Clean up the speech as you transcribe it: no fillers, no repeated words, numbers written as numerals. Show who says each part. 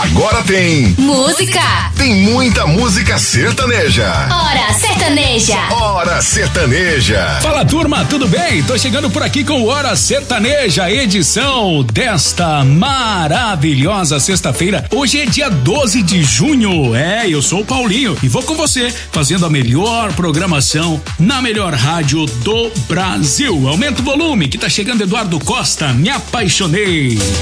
Speaker 1: Agora tem
Speaker 2: música.
Speaker 1: Tem muita música sertaneja.
Speaker 2: Hora Sertaneja.
Speaker 1: Hora Sertaneja.
Speaker 3: Fala, turma, tudo bem? Tô chegando por aqui com Hora Sertaneja, edição desta maravilhosa sexta-feira. Hoje é dia 12 de junho. Eu sou o Paulinho e vou com você fazendo a melhor programação na melhor rádio do Brasil. Aumenta o volume que tá chegando Eduardo Costa, Me Apaixonei.